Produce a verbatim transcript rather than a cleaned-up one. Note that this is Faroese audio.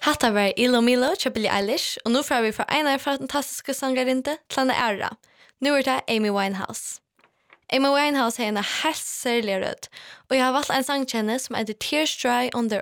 Hatta var Ilo Milo till Billie Eilish och nu får vi för en av fantastiska sångerinte till en ära. Nu är det Amy Winehouse. Amy Winehouse är en helt särlig röd och jag har valt en sångkänne som heter Tears Dry on Their